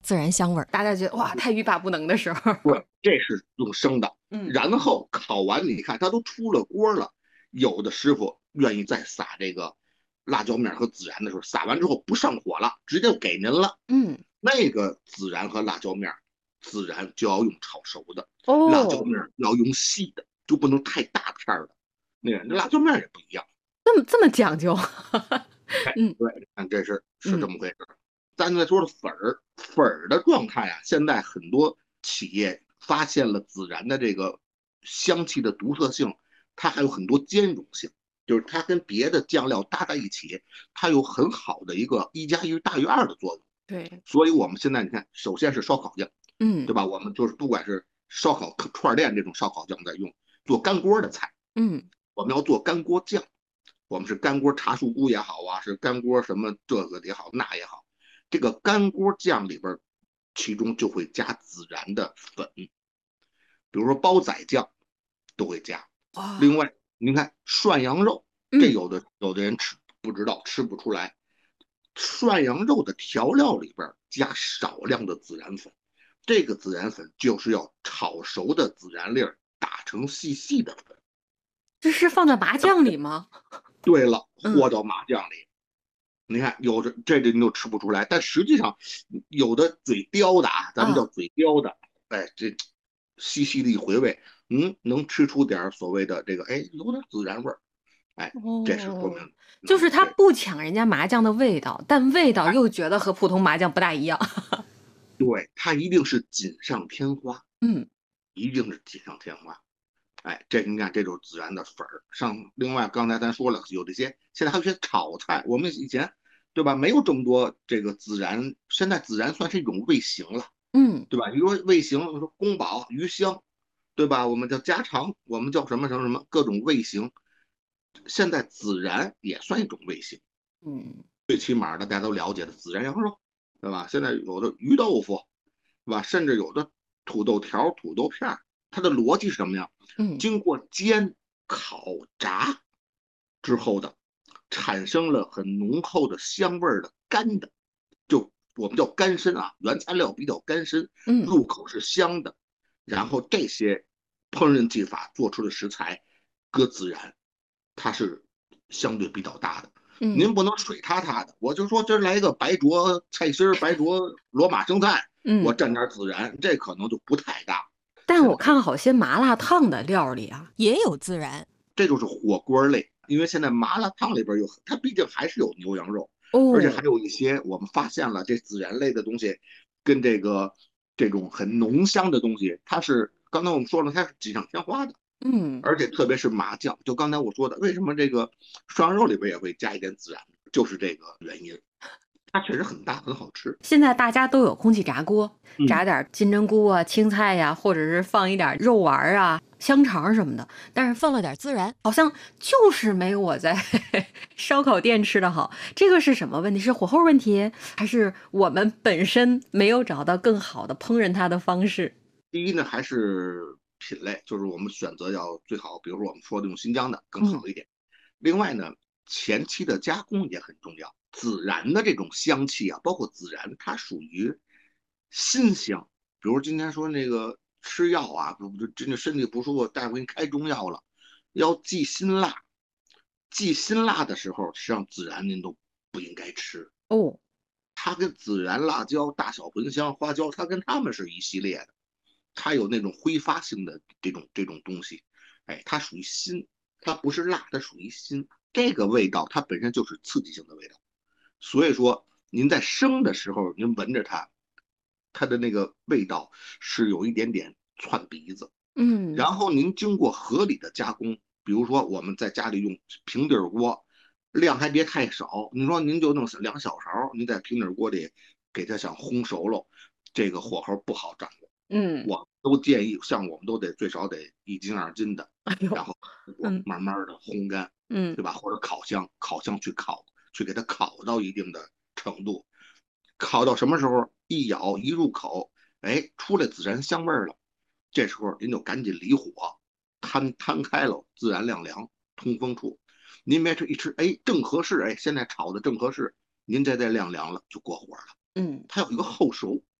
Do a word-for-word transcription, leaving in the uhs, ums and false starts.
自然香味儿。 大家觉得哇，太欲罢不能的时候。 对，这是用生的。 嗯， 然后烤完，你看它都出了锅了，有的师傅愿意再撒这个辣椒面和孜然的时候，撒完之后不上火了，直接给您了。 嗯， 那个孜然和辣椒面，孜然就要用炒熟的，辣椒哦， 面要用细的，就不能太大片的。那个那辣椒面也不一样。 这么这么讲究。 哎， 嗯对，看这是是这嗯么回事。咱再说的粉儿，粉儿的状态啊，现在很多企业发现了孜然的这个香气的独特性，它还有很多兼容性，就是它跟别的酱料搭在一起，它有很好的一个一加一大于二的作用。 对， 所以我们现在你看，首先是烧烤酱， 嗯对吧？我们就是不管是烧烤串店这种烧烤酱在用，做干锅的菜， 嗯， 我们要做干锅酱。我们是干锅茶树菇也好啊，是干锅什么这个也好那也好，这个干锅酱里边其中就会加孜然的粉，比如说煲仔酱都会加。另哇， 外，您看涮羊肉，这嗯， 有的有的人吃不知道吃不出来，涮羊肉的调料里边加少量的孜然粉，这个孜然粉就是要炒熟的孜然粒打成细细的粉。 这是放在麻酱里吗？ 对了， 嗯和到麻酱里，你看，有的这个你都吃不出来，但实际上有的嘴刁的啊，咱们叫啊， 嘴刁的，哎，这细细的一回味，嗯，能吃出点所谓的这个，哎，有点孜然味儿，哎，这是说明， 哦，就是嗯，对它不抢人家麻酱的味道，但味道又觉得和普通麻酱不大一样。 对，它一定是锦上添花， 嗯一定是锦上添花。哎，这你看，这就是孜然的粉儿。上另外，刚才咱说了，有这些，现在还有一些炒菜。我们以前对吧，没有这么多这个孜然，现在孜然算是一种味型了， 嗯， 对吧？比如说味型，说宫保、鱼香，对吧？我们叫家常，我们叫什么什么什么，各种味型。现在孜然也算一种味型， 嗯最起码的大家都了解的孜然羊肉，对吧？现在有的鱼豆腐，对吧？甚至有的土豆条、土豆片它的逻辑是什么呀？ 嗯， 经过煎、烤、炸之后的，产生了很浓厚的香味的干的，就我们叫干参啊，原材料比较干参， 嗯入口是香的。然后这些烹饪技法做出的食材，搁孜然，它是相对比较大的。 嗯您不能水塌塌的，我就说今儿来一个白灼菜心白灼罗马生菜，我嗯。 蘸点孜然，这可能就不太大。 但我现在看好些麻辣烫的料里啊， 嗯也有孜然，这就是火锅类，因为现在麻辣烫里边有，它毕竟还是有牛羊肉，而且还哦， 有一些我们发现了这孜然类的东西，跟这个这种很浓香的东西，它是刚才我们说了，它是锦上添花的， 嗯， 而且特别是麻酱，就刚才我说的，为什么这个涮羊肉里边也会加一点孜然，就是这个原因，它确实很大，很好吃。 现在大家都有空气炸锅， 嗯， 炸点金针菇啊、青菜呀、或者是放一点肉丸儿啊、香肠什么的，但是放了点孜然，好像就是没有我在烧烤店吃的好。这个是什么问题？是火候问题，还是我们本身没有找到更好的烹饪它的方式？ 第一呢，还是品类，就是我们选择要最好，比如说我们说的用新疆的更嗯好一点。另外呢，前期的加工也很重要。孜然的这种香气啊，包括孜然，它属于辛香。比如今天说那个吃药啊，不不，真的身体不舒服，大夫给你开中药了，要忌辛辣。忌辛辣的时候，实际上孜然您都不应该吃。 哦， 它跟孜然、辣椒、大小茴香、花椒，它跟它们是一系列的。它有那种挥发性的这种这种东西，哎，它属于辛，它不是辣，它属于辛。这个味道它本身就是刺激性的味道，所以说您在生的时候，您闻着它，它的那个味道是有一点点窜鼻子。 嗯然后您经过合理的加工，比如说我们在家里用平底锅，量还别太少。你说您就弄两小勺，您在平底锅里给它想烘熟了，这个火候不好掌握。 嗯， 我都建议，像我们都得最少得一斤二斤的， 哎呦， 然后我嗯慢慢的烘干， 嗯对吧？或者烤箱，烤箱去烤，去给它烤到一定的程度，烤到什么时候一咬一入口，哎，出来孜然香味了，这时候您就赶紧离火，摊摊开了，自然晾凉，通风处。您别吃一吃，哎，正合适，哎，现在炒的正合适，您再再晾凉了就过火了， 嗯。 它有一个后熟。